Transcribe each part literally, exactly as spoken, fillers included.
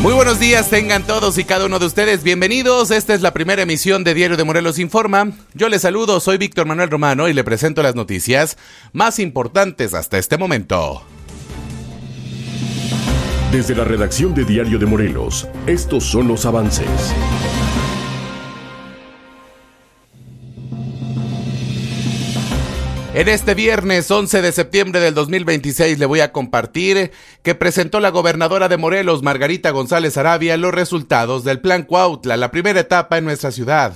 Muy buenos días, tengan todos y cada uno de ustedes bienvenidos. Esta es la primera emisión de Diario de Morelos Informa. Yo les saludo, soy Víctor Manuel Romano y le presento las noticias más importantes hasta este momento. Desde la redacción de Diario de Morelos, estos son los avances. En este viernes once de septiembre del dos mil veintiséis le voy a compartir que presentó la gobernadora de Morelos, Margarita González Arabia, los resultados del Plan Cuautla, la primera etapa en nuestra ciudad.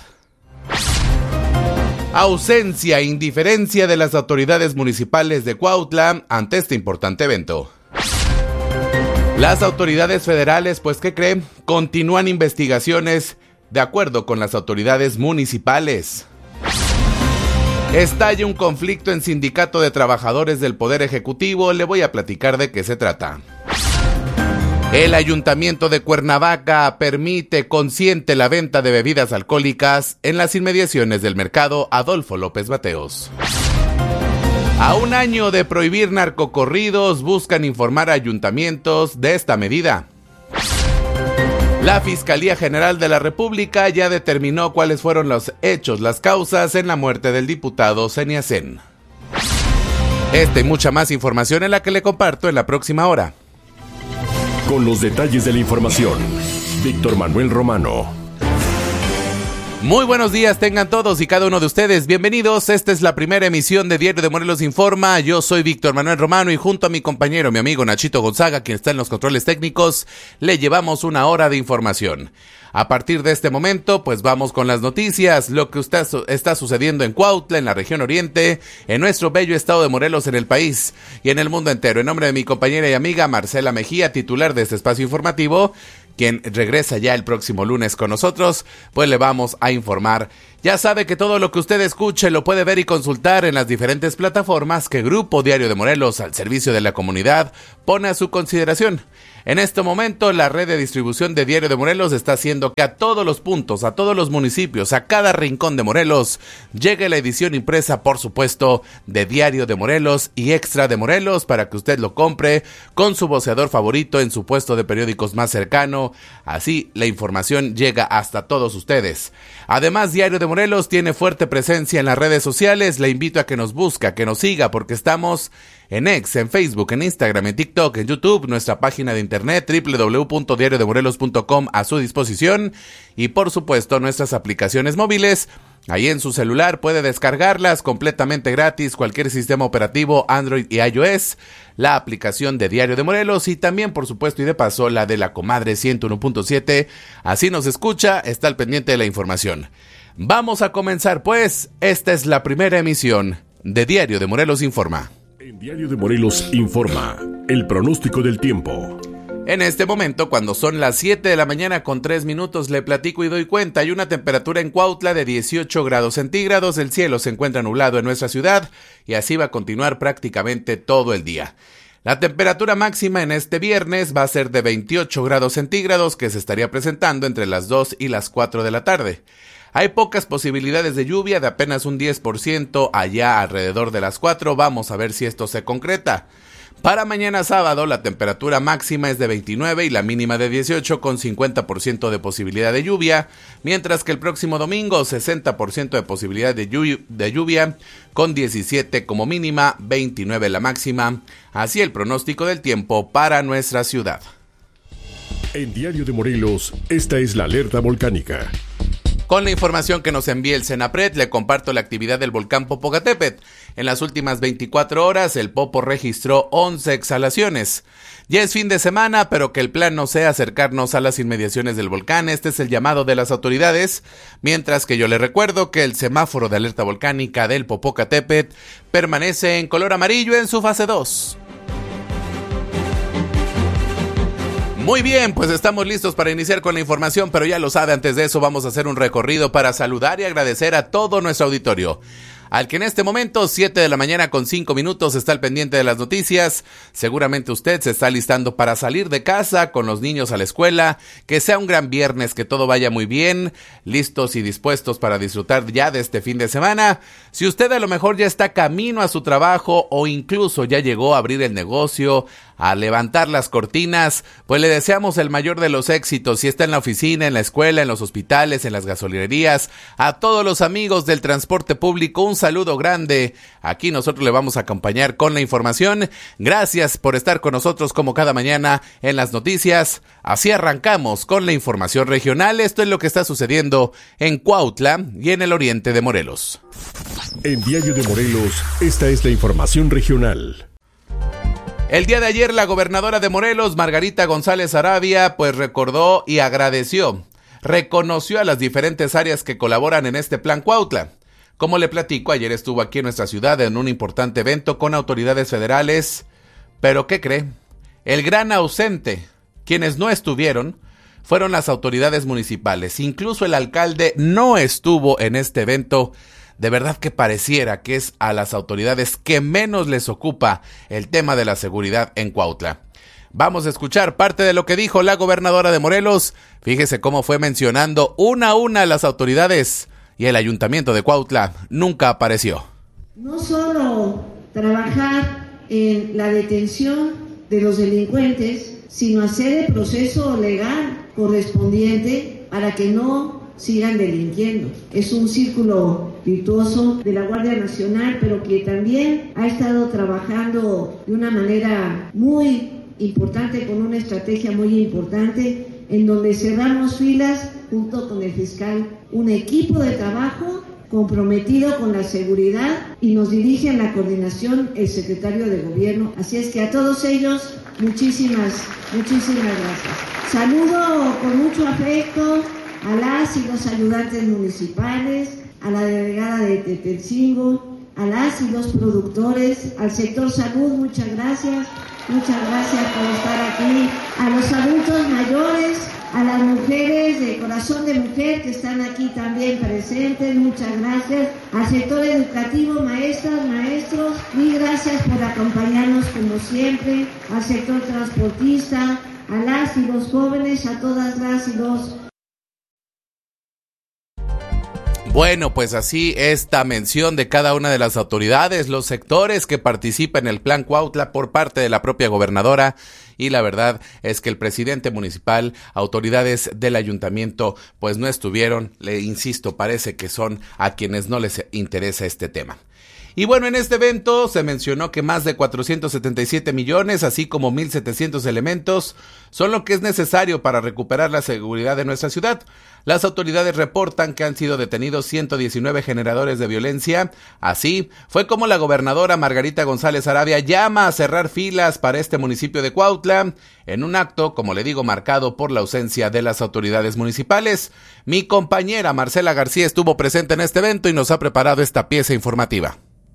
Ausencia e indiferencia de las autoridades municipales de Cuautla ante este importante evento. Las autoridades federales, pues, ¿qué creen? Continúan investigaciones de acuerdo con las autoridades municipales. Estalla un conflicto en Sindicato de Trabajadores del Poder Ejecutivo, le voy a platicar de qué se trata. El Ayuntamiento de Cuernavaca permite consiente la venta de bebidas alcohólicas en las inmediaciones del mercado Adolfo López Mateos. A un año de prohibir narcocorridos, buscan informar a ayuntamientos de esta medida. La Fiscalía General de la República ya determinó cuáles fueron los hechos, las causas en la muerte del diputado Seniacén. Esta y mucha más información en la que le comparto en la próxima hora. Con los detalles de la información, Víctor Manuel Romano. Muy buenos días, tengan todos y cada uno de ustedes bienvenidos. Esta es la primera emisión de Diario de Morelos Informa. Yo soy Víctor Manuel Romano y junto a mi compañero, mi amigo Nachito Gonzaga, quien está en los controles técnicos, le llevamos una hora de información. A partir de este momento, pues vamos con las noticias, lo que usted está sucediendo en Cuautla, en la región oriente, en nuestro bello estado de Morelos, en el país y en el mundo entero. En nombre de mi compañera y amiga Marcela Mejía, titular de este espacio informativo, quien regresa ya el próximo lunes con nosotros, pues le vamos a informar. Ya sabe que todo lo que usted escuche lo puede ver y consultar en las diferentes plataformas que Grupo Diario de Morelos, al servicio de la comunidad, pone a su consideración. En este momento, la red de distribución de Diario de Morelos está haciendo que a todos los puntos, a todos los municipios, a cada rincón de Morelos, llegue la edición impresa, por supuesto, de Diario de Morelos y Extra de Morelos, para que usted lo compre con su voceador favorito en su puesto de periódicos más cercano. Así, la información llega hasta todos ustedes. Además, Diario de Morelos tiene fuerte presencia en las redes sociales. Le invito a que nos busque, que nos siga, porque estamos en X, en Facebook, en Instagram, en TikTok, en YouTube, nuestra página de internet doble u doble u doble u punto diario de morelos punto com a su disposición y por supuesto nuestras aplicaciones móviles. Ahí en su celular puede descargarlas completamente gratis, cualquier sistema operativo Android y iOS, la aplicación de Diario de Morelos y también por supuesto y de paso la de la Comadre ciento uno punto siete. Así nos escucha, está al pendiente de la información. Vamos a comenzar pues, esta es la primera emisión de Diario de Morelos Informa. En Diario de Morelos Informa, el pronóstico del tiempo. En este momento, cuando son las siete de la mañana con tres minutos, le platico y doy cuenta. Hay una temperatura en Cuautla de dieciocho grados centígrados, el cielo se encuentra nublado en nuestra ciudad y así va a continuar prácticamente todo el día. La temperatura máxima en este viernes va a ser de veintiocho grados centígrados, que se estaría presentando entre las dos y las cuatro de la tarde. Hay pocas posibilidades de lluvia, de apenas un diez por ciento allá alrededor de las cuatro. Vamos a ver si esto se concreta. Para mañana sábado la temperatura máxima es de veintinueve y la mínima de dieciocho con cincuenta por ciento de posibilidad de lluvia, mientras que el próximo domingo sesenta por ciento de posibilidad de lluvia, de lluvia con diecisiete como mínima, veintinueve la máxima. Así el pronóstico del tiempo para nuestra ciudad. En Diario de Morelos, esta es la alerta volcánica. Con la información que nos envía el Senapred, le comparto la actividad del volcán Popocatépetl. En las últimas veinticuatro horas, el Popo registró once exhalaciones. Ya es fin de semana, pero que el plan no sea acercarnos a las inmediaciones del volcán. Este es el llamado de las autoridades, mientras que yo le recuerdo que el semáforo de alerta volcánica del Popocatépetl permanece en color amarillo en su fase dos. Muy bien, pues estamos listos para iniciar con la información, pero ya lo sabe, antes de eso vamos a hacer un recorrido para saludar y agradecer a todo nuestro auditorio. Al que en este momento, siete de la mañana con cinco minutos, está al pendiente de las noticias. Seguramente usted se está alistando para salir de casa con los niños a la escuela. Que sea un gran viernes, que todo vaya muy bien, listos y dispuestos para disfrutar ya de este fin de semana. Si usted a lo mejor ya está camino a su trabajo o incluso ya llegó a abrir el negocio, a levantar las cortinas, pues le deseamos el mayor de los éxitos. Si está en la oficina, en la escuela, en los hospitales, en las gasolinerías, a todos los amigos del transporte público, un saludo grande. Aquí nosotros le vamos a acompañar con la información. Gracias por estar con nosotros como cada mañana en las noticias. Así arrancamos con la información regional. Esto es lo que está sucediendo en Cuautla y en el oriente de Morelos. En Diario de Morelos, esta es la información regional. El día de ayer, la gobernadora de Morelos, Margarita González Arabia, pues recordó y agradeció, reconoció a las diferentes áreas que colaboran en este plan Cuautla. Como le platico, ayer estuvo aquí en nuestra ciudad en un importante evento con autoridades federales, pero ¿qué cree? El gran ausente, quienes no estuvieron, fueron las autoridades municipales. Incluso el alcalde no estuvo en este evento. De verdad que pareciera que es a las autoridades que menos les ocupa el tema de la seguridad en Cuautla. Vamos a escuchar parte de lo que dijo la gobernadora de Morelos. Fíjese cómo fue mencionando una a una las autoridades y el ayuntamiento de Cuautla nunca apareció. No solo trabajar en la detención de los delincuentes, sino hacer el proceso legal correspondiente para que no sigan delinquiendo. Es un círculo virtuoso de la Guardia Nacional, pero que también ha estado trabajando de una manera muy importante, con una estrategia muy importante, en donde cerramos filas junto con el fiscal, un equipo de trabajo comprometido con la seguridad, y nos dirige en la coordinación el secretario de Gobierno. Así es que a todos ellos, muchísimas, muchísimas gracias. Saludo con mucho afecto a las y los ayudantes municipales, a la delegada de Tetelcingo, a las y los productores, al sector salud, muchas gracias, muchas gracias por estar aquí, a los adultos mayores, a las mujeres de Corazón de Mujer que están aquí también presentes, muchas gracias, al sector educativo, maestras, maestros, mil gracias por acompañarnos como siempre, al sector transportista, a las y los jóvenes, a todas las y los. Bueno, pues así esta mención de cada una de las autoridades, los sectores que participan en el plan Cuautla por parte de la propia gobernadora, y la verdad es que el presidente municipal, autoridades del ayuntamiento, pues no estuvieron. Le insisto, parece que son a quienes no les interesa este tema. Y bueno, en este evento se mencionó que más de cuatrocientos setenta y siete millones, así como mil setecientos elementos, son lo que es necesario para recuperar la seguridad de nuestra ciudad. Las autoridades reportan que han sido detenidos ciento diecinueve generadores de violencia. Así fue como la gobernadora Margarita González Arabia llama a cerrar filas para este municipio de Cuautla, en un acto, como le digo, marcado por la ausencia de las autoridades municipales. Mi compañera Marcela García estuvo presente en este evento y nos ha preparado esta pieza informativa.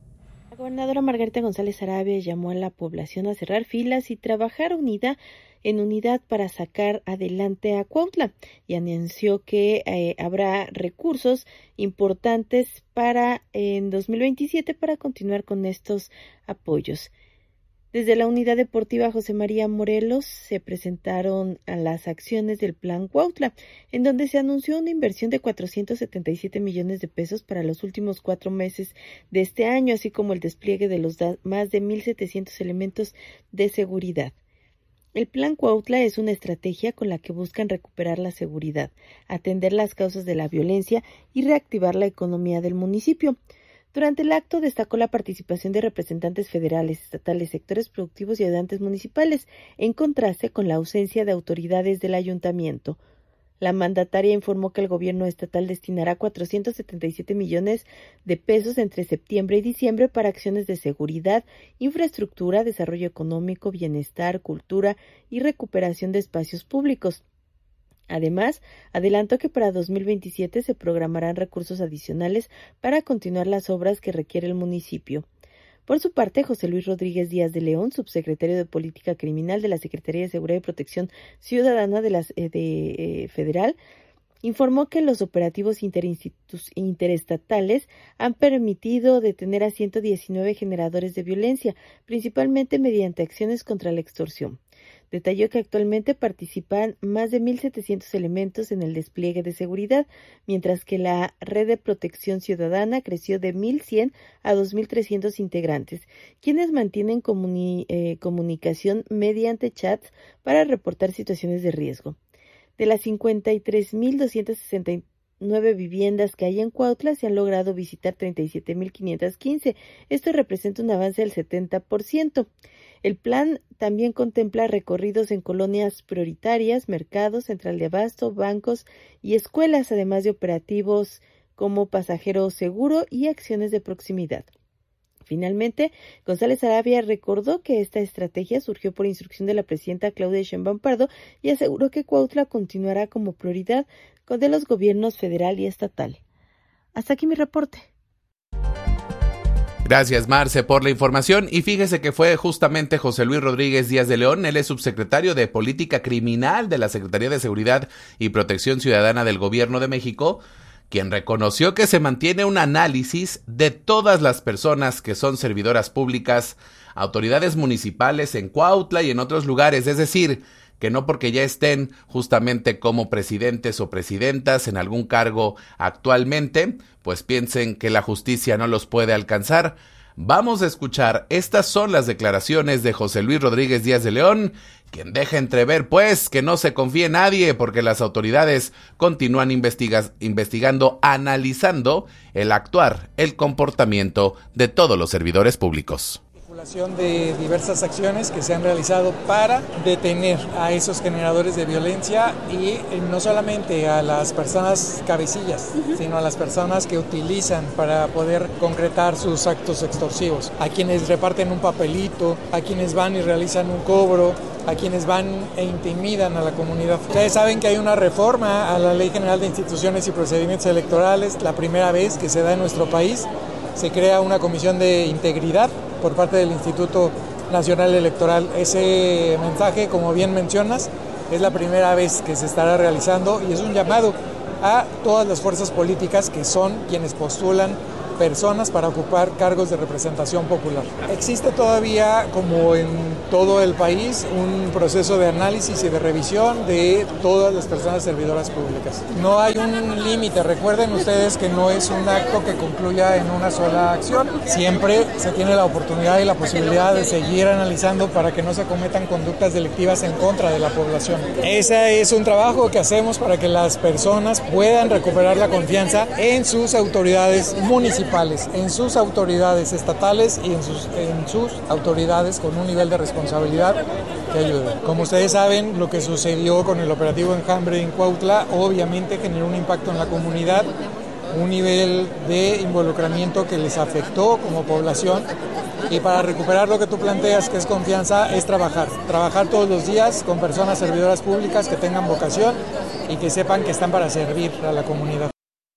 La gobernadora Margarita González Arabia llamó a la población a cerrar filas y trabajar unida en unidad para sacar adelante a Cuautla, y anunció que eh, habrá recursos importantes para eh, en dos mil veintisiete para continuar con estos apoyos. Desde la Unidad Deportiva José María Morelos se presentaron a las acciones del Plan Cuautla, en donde se anunció una inversión de cuatrocientos setenta y siete millones de pesos para los últimos cuatro meses de este año, así como el despliegue de los da- más de mil setecientos elementos de seguridad. El Plan Cuautla es una estrategia con la que buscan recuperar la seguridad, atender las causas de la violencia y reactivar la economía del municipio. Durante el acto destacó la participación de representantes federales, estatales, sectores productivos y ayudantes municipales, en contraste con la ausencia de autoridades del ayuntamiento. La mandataria informó que el gobierno estatal destinará cuatrocientos setenta y siete millones de pesos entre septiembre y diciembre para acciones de seguridad, infraestructura, desarrollo económico, bienestar, cultura y recuperación de espacios públicos. Además, adelantó que para dos mil veintisiete se programarán recursos adicionales para continuar las obras que requiere el municipio. Por su parte, José Luis Rodríguez Díaz de León, subsecretario de Política Criminal de la Secretaría de Seguridad y Protección Ciudadana de la de, eh, Federal, informó que los operativos interestatales han permitido detener a ciento diecinueve generadores de violencia, principalmente mediante acciones contra la extorsión. Detalló que actualmente participan más de mil setecientos elementos en el despliegue de seguridad, mientras que la red de protección ciudadana creció de mil cien a dos mil trescientos integrantes, quienes mantienen comuni- eh, comunicación mediante chats para reportar situaciones de riesgo. De las cincuenta y tres mil doscientas sesenta y nueve viviendas que hay en Cuautla, se han logrado visitar treinta y siete mil quinientos quince. Esto representa un avance del setenta por ciento. El plan también contempla recorridos en colonias prioritarias, mercados, central de abasto, bancos y escuelas, además de operativos como pasajero seguro y acciones de proximidad. Finalmente, González Sarabia recordó que esta estrategia surgió por instrucción de la presidenta Claudia Sheinbaum Pardo y aseguró que Cuautla continuará como prioridad de los gobiernos federal y estatal. Hasta aquí mi reporte. Gracias, Marce, por la información. Y fíjese que fue justamente José Luis Rodríguez Díaz de León, él es subsecretario de Política Criminal de la Secretaría de Seguridad y Protección Ciudadana del Gobierno de México, quien reconoció que se mantiene un análisis de todas las personas que son servidoras públicas, autoridades municipales en Cuautla y en otros lugares, es decir, que no porque ya estén justamente como presidentes o presidentas en algún cargo actualmente, pues piensen que la justicia no los puede alcanzar. Vamos a escuchar, estas son las declaraciones de José Luis Rodríguez Díaz de León, quien deja entrever pues que no se confíe en nadie porque las autoridades continúan investiga- investigando, analizando el actuar, el comportamiento de todos los servidores públicos. De diversas acciones que se han realizado para detener a esos generadores de violencia y no solamente a las personas cabecillas, sino a las personas que utilizan para poder concretar sus actos extorsivos, a quienes reparten un papelito, a quienes van y realizan un cobro, a quienes van e intimidan a la comunidad. Ustedes saben que hay una reforma a la Ley General de Instituciones y Procedimientos Electorales, la primera vez que se da en nuestro país. Se crea una comisión de integridad por parte del Instituto Nacional Electoral. Ese mensaje, como bien mencionas, es la primera vez que se estará realizando y es un llamado a todas las fuerzas políticas que son quienes postulan personas para ocupar cargos de representación popular. Existe todavía, como en todo el país, un proceso de análisis y de revisión de todas las personas servidoras públicas. No hay un límite, recuerden ustedes que no es un acto que concluya en una sola acción. Siempre se tiene la oportunidad y la posibilidad de seguir analizando para que no se cometan conductas delictivas en contra de la población. Ese es un trabajo que hacemos para que las personas puedan recuperar la confianza en sus autoridades municipales, en sus autoridades estatales y en sus, en sus autoridades con un nivel de responsabilidad que ayude. Como ustedes saben, lo que sucedió con el operativo Enjambre en Cuautla obviamente generó un impacto en la comunidad, un nivel de involucramiento que les afectó como población, y para recuperar lo que tú planteas, que es confianza, es trabajar, trabajar todos los días con personas servidoras públicas que tengan vocación y que sepan que están para servir a la comunidad.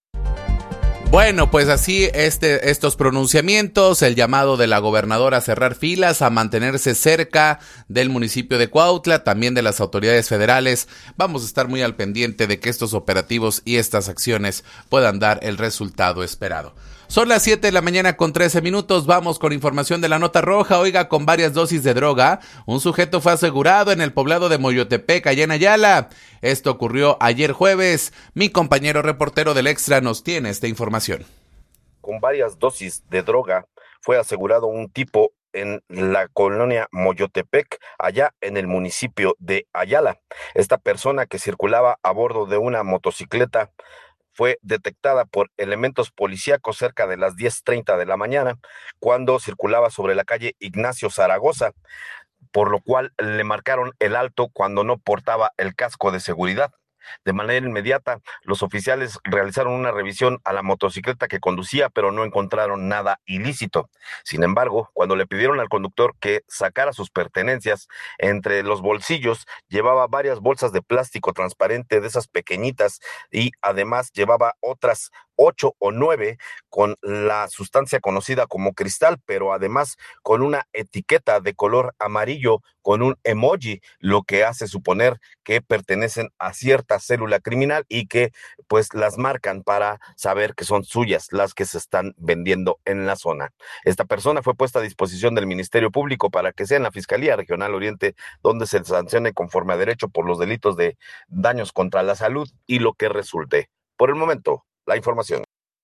Bueno, pues así este, estos pronunciamientos, el llamado de la gobernadora a cerrar filas, a mantenerse cerca del municipio de Cuautla, también de las autoridades federales. Vamos a estar muy al pendiente de que estos operativos y estas acciones puedan dar el resultado esperado. Son las siete de la mañana con trece minutos, vamos con información de la nota roja. Oiga, con varias dosis de droga, un sujeto fue asegurado en el poblado de Moyotepec, allá en Ayala. Esto ocurrió ayer jueves. Mi compañero reportero del Extra nos tiene esta información. Con varias dosis de droga fue asegurado un tipo en la colonia Moyotepec, allá en el municipio de Ayala. Esta persona, que circulaba a bordo de una motocicleta, fue detectada por elementos policíacos cerca de las diez treinta de la mañana, cuando circulaba sobre la calle Ignacio Zaragoza, por lo cual le marcaron el alto cuando no portaba el casco de seguridad. De manera inmediata, los oficiales realizaron una revisión a la motocicleta que conducía, pero no encontraron nada ilícito. Sin embargo, cuando le pidieron al conductor que sacara sus pertenencias, entre los bolsillos llevaba varias bolsas de plástico transparente de esas pequeñitas y además llevaba otras ocho o nueve con la sustancia conocida como cristal, pero además con una etiqueta de color amarillo con un emoji, lo que hace suponer que pertenecen a cierta célula criminal y que pues las marcan para saber que son suyas las que se están vendiendo en la zona. Esta persona fue puesta a disposición del Ministerio Público para que sea en la Fiscalía Regional Oriente donde se sancione conforme a derecho por los delitos de daños contra la salud y lo que resulte. Por el momento, la información.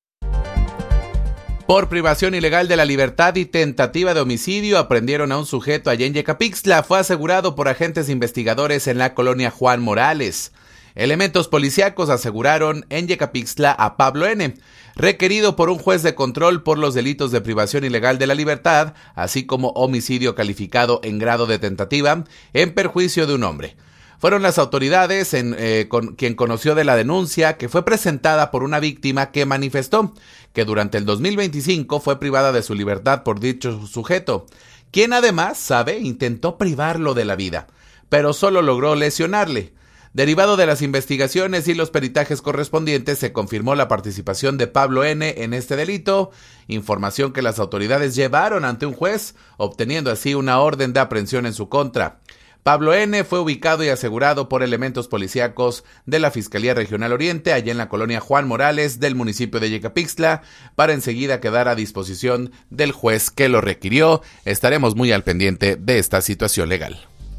Por privación ilegal de la libertad y tentativa de homicidio, aprendieron a un sujeto allá en Yecapixtla. Fue asegurado por agentes investigadores en la colonia Juan Morales. Elementos policíacos aseguraron en Yecapixtla a Pablo N., requerido por un juez de control por los delitos de privación ilegal de la libertad, así como homicidio calificado en grado de tentativa en perjuicio de un hombre. Fueron las autoridades en, eh, con, quien conoció de la denuncia que fue presentada por una víctima que manifestó que durante el dos mil veinticinco fue privada de su libertad por dicho sujeto, quien además, sabe, intentó privarlo de la vida, pero solo logró lesionarle. Derivado de las investigaciones y los peritajes correspondientes, se confirmó la participación de Pablo N. en este delito, información que las autoridades llevaron ante un juez, obteniendo así una orden de aprehensión en su contra. Pablo N. fue ubicado y asegurado por elementos policíacos de la Fiscalía Regional Oriente, allá en la colonia Juan Morales del municipio de Yecapixtla, para enseguida quedar a disposición del juez que lo requirió. Estaremos muy al pendiente de esta situación legal.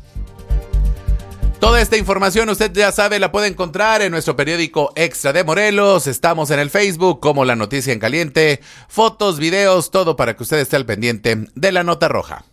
Toda esta información, usted ya sabe, la puede encontrar en nuestro periódico Extra de Morelos. Estamos en el Facebook como La Noticia en Caliente. Fotos, videos, todo para que usted esté al pendiente de la nota roja.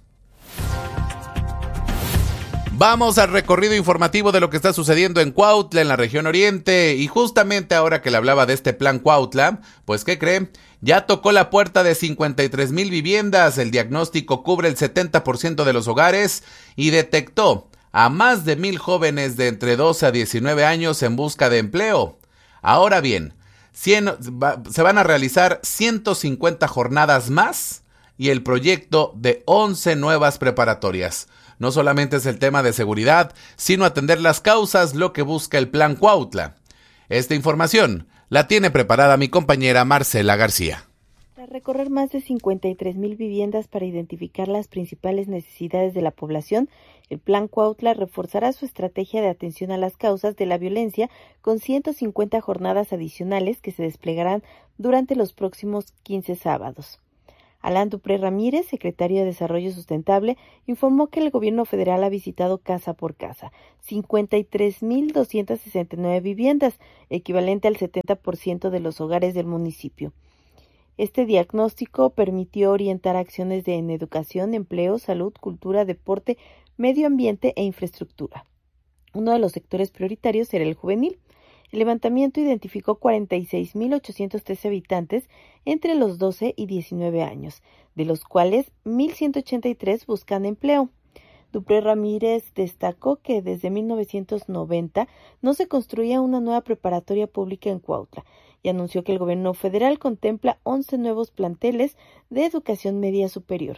Vamos al recorrido informativo de lo que está sucediendo en Cuautla, en la región oriente, y justamente ahora que le hablaba de este plan Cuautla, pues ¿qué cree? Ya tocó la puerta de cincuenta y tres mil viviendas, el diagnóstico cubre el setenta por ciento de los hogares y detectó a más de mil jóvenes de entre doce a diecinueve años en busca de empleo. Ahora bien, cien, va, se van a realizar ciento cincuenta jornadas más y el proyecto de once nuevas preparatorias. No solamente es el tema de seguridad, sino atender las causas, lo que busca el Plan Cuautla. Esta información la tiene preparada mi compañera Marcela García. Tras recorrer más de cincuenta y tres mil viviendas para identificar las principales necesidades de la población, el Plan Cuautla reforzará su estrategia de atención a las causas de la violencia con ciento cincuenta jornadas adicionales que se desplegarán durante los próximos quince sábados. Alan Dupré Ramírez, secretario de Desarrollo Sustentable, informó que el gobierno federal ha visitado casa por casa cincuenta y tres mil doscientas sesenta y nueve viviendas, equivalente al setenta por ciento de los hogares del municipio. Este diagnóstico permitió orientar acciones de, en educación, empleo, salud, cultura, deporte, medio ambiente e infraestructura. Uno de los sectores prioritarios será el juvenil. El levantamiento identificó cuarenta y seis mil ochocientos trece habitantes entre los doce y diecinueve años, de los cuales mil ciento ochenta y tres buscan empleo. Dupré Ramírez destacó que desde mil novecientos noventa no se construía una nueva preparatoria pública en Cuautla y anunció que el gobierno federal contempla once nuevos planteles de educación media superior.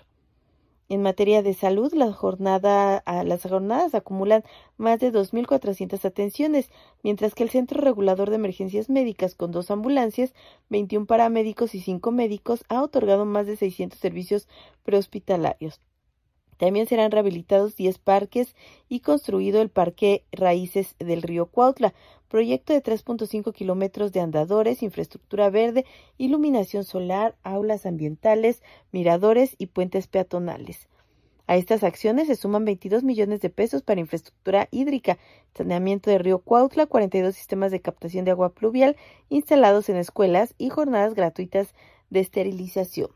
En materia de salud, la jornada, las jornadas acumulan más de dos mil cuatrocientas atenciones, mientras que el Centro Regulador de Emergencias Médicas, con dos ambulancias, veintiún paramédicos y cinco médicos, ha otorgado más de seiscientos servicios prehospitalarios. También serán rehabilitados diez parques y construido el Parque Raíces del Río Cuautla, proyecto de tres punto cinco kilómetros de andadores, infraestructura verde, iluminación solar, aulas ambientales, miradores y puentes peatonales. A estas acciones se suman veintidós millones de pesos para infraestructura hídrica, saneamiento de Río Cuautla, cuarenta y dos sistemas de captación de agua pluvial instalados en escuelas y jornadas gratuitas de esterilización.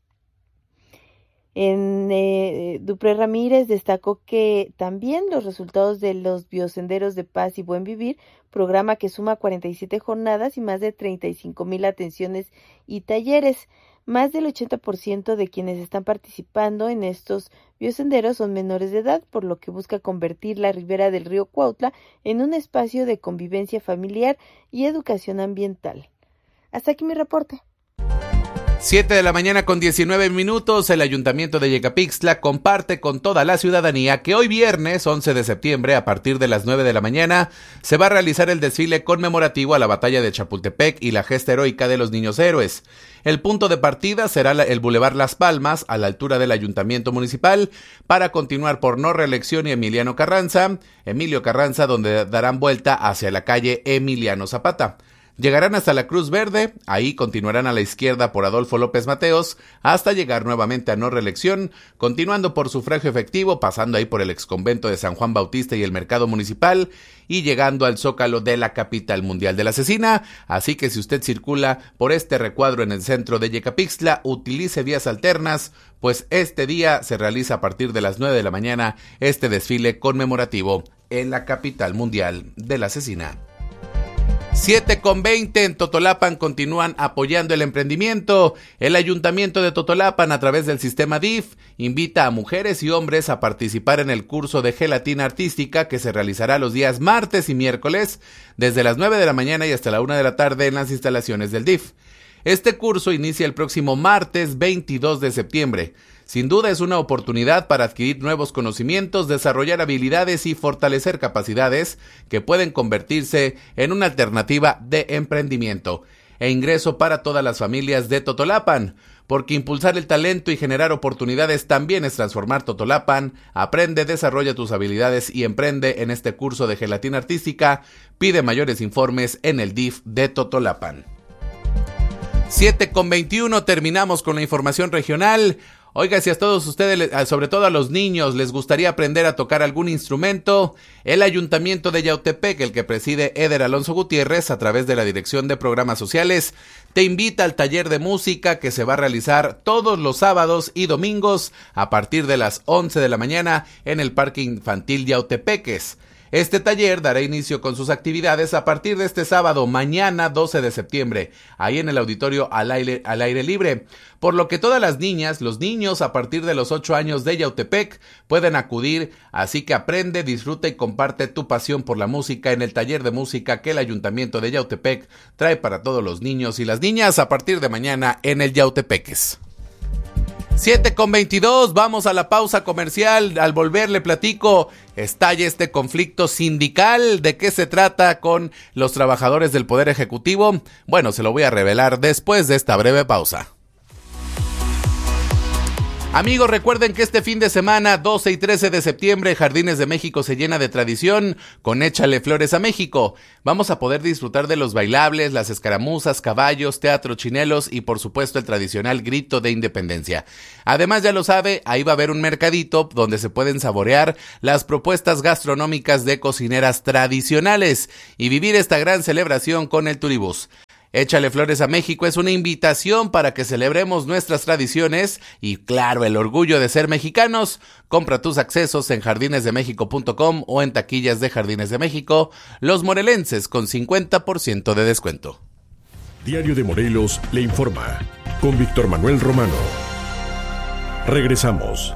En eh, Dupré Ramírez destacó que también los resultados de los biosenderos de paz y buen vivir, programa que suma cuarenta y siete jornadas y más de treinta y cinco mil atenciones y talleres. Más del ochenta por ciento de quienes están participando en estos biosenderos son menores de edad, por lo que busca convertir la ribera del río Cuautla en un espacio de convivencia familiar y educación ambiental. Hasta aquí mi reporte. siete de la mañana con diecinueve minutos, el Ayuntamiento de Yecapixtla comparte con toda la ciudadanía que hoy viernes once de septiembre a partir de las nueve de la mañana se va a realizar el desfile conmemorativo a la batalla de Chapultepec y la gesta heroica de los niños héroes. El punto de partida será el Boulevard Las Palmas, a la altura del Ayuntamiento Municipal, para continuar por no reelección y Emiliano Carranza, Emilio Carranza, donde darán vuelta hacia la calle Emiliano Zapata. Llegarán hasta la Cruz Verde, ahí continuarán a la izquierda por Adolfo López Mateos, hasta llegar nuevamente a no reelección, continuando por sufragio efectivo, pasando ahí por el exconvento de San Juan Bautista y el Mercado Municipal, y llegando al Zócalo de la capital mundial de la Cecina. Así que si usted circula por este recuadro en el centro de Yecapixtla, utilice vías alternas, pues este día se realiza a partir de las nueve de la mañana este desfile conmemorativo en la capital mundial de la Cecina. siete con veinte, en Totolapan continúan apoyando el emprendimiento. El Ayuntamiento de Totolapan, a través del sistema D I F, invita a mujeres y hombres a participar en el curso de gelatina artística que se realizará los días martes y miércoles desde las nueve de la mañana y hasta la una de la tarde en las instalaciones del D I F. Este curso inicia el próximo martes veintidós de septiembre. Sin duda es una oportunidad para adquirir nuevos conocimientos, desarrollar habilidades y fortalecer capacidades que pueden convertirse en una alternativa de emprendimiento e ingreso para todas las familias de Totolapan, porque impulsar el talento y generar oportunidades también es transformar Totolapan. Aprende, desarrolla tus habilidades y emprende en este curso de gelatina artística. Pide mayores informes en el D I F de Totolapan. siete con veintiuno, terminamos con la información regional. Oiga, si a todos ustedes, sobre todo a los niños, les gustaría aprender a tocar algún instrumento, el Ayuntamiento de Yautepec, el que preside Eder Alonso Gutiérrez, a través de la Dirección de Programas Sociales, te invita al taller de música que se va a realizar todos los sábados y domingos a partir de las once de la mañana en el Parque Infantil Yautepeques. Este taller dará inicio con sus actividades a partir de este sábado, mañana doce de septiembre, ahí en el auditorio al aire, al aire libre, por lo que todas las niñas, los niños a partir de los ocho años de Yautepec pueden acudir, así que aprende, disfruta y comparte tu pasión por la música en el taller de música que el Ayuntamiento de Yautepec trae para todos los niños y las niñas a partir de mañana en el Yautepeques. siete con veintidós, vamos a la pausa comercial. Al volver le platico, estalla este conflicto sindical. ¿De qué se trata con los trabajadores del Poder Ejecutivo? Bueno, se lo voy a revelar después de esta breve pausa. Amigos, recuerden que este fin de semana, doce y trece de septiembre, Jardines de México se llena de tradición con Échale Flores a México. Vamos a poder disfrutar de los bailables, las escaramuzas, caballos, teatro, chinelos y por supuesto el tradicional grito de independencia. Además, ya lo sabe, ahí va a haber un mercadito donde se pueden saborear las propuestas gastronómicas de cocineras tradicionales y vivir esta gran celebración con el Turibús. Échale Flores a México es una invitación para que celebremos nuestras tradiciones y, claro, el orgullo de ser mexicanos. Compra tus accesos en jardines de méxico punto com o en taquillas de Jardines de México, los morelenses con cincuenta por ciento de descuento. Diario de Morelos le informa, con Víctor Manuel Romano. Regresamos.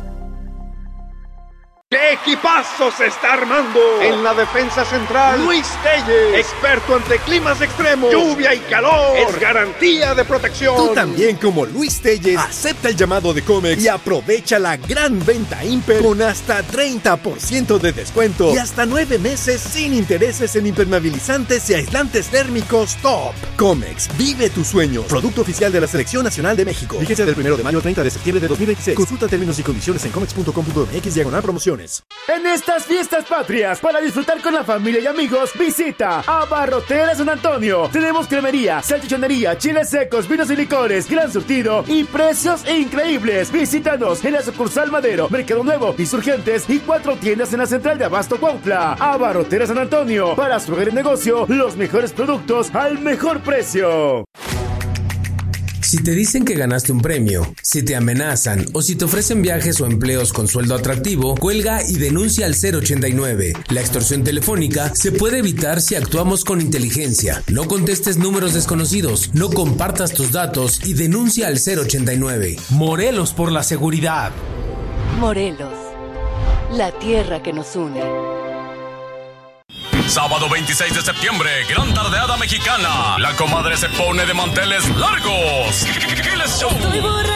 ¡Qué equipazo se está armando! En la defensa central, Luis Telles, experto ante climas extremos, lluvia y calor, es garantía de protección. Tú también, como Luis Telles, acepta el llamado de Comex y aprovecha la gran venta Imper con hasta treinta por ciento de descuento y hasta nueve meses sin intereses en impermeabilizantes y aislantes térmicos top. Comex, vive tus sueños. Producto oficial de la Selección Nacional de México. Vigencia del primero de mayo al treinta de septiembre de dos mil veintiséis. Consulta términos y condiciones en comex punto com punto mx diagonal promociones. En estas fiestas patrias, para disfrutar con la familia y amigos, visita Abarroteras San Antonio. Tenemos cremería, salchichonería, chiles secos, vinos y licores, gran surtido y precios increíbles. Visítanos en la sucursal Madero, Mercado Nuevo, Insurgentes y cuatro tiendas en la central de Abasto Cuautla. Abarroteras San Antonio, para su hogar y negocio, los mejores productos al mejor precio. Si te dicen que ganaste un premio, si te amenazan o si te ofrecen viajes o empleos con sueldo atractivo, cuelga y denuncia al cero ochenta y nueve. La extorsión telefónica se puede evitar si actuamos con inteligencia. No contestes números desconocidos, no compartas tus datos y denuncia al cero ochenta y nueve. Morelos por la seguridad. Morelos, la tierra que nos une. Sábado veintiséis de septiembre, gran tardeada mexicana. La comadre se pone de manteles largos. ¿Qué les show?